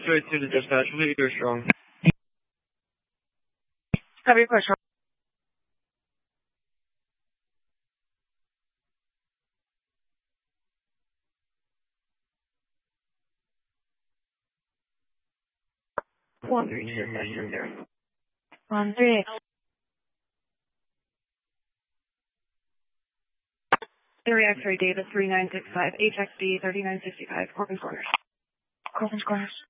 straight to the dispatch. Leader strong. Have your question. One three two 138. Area X-ray Davis 3965, HXB 3965, Corbin Corners. Corbin Corners.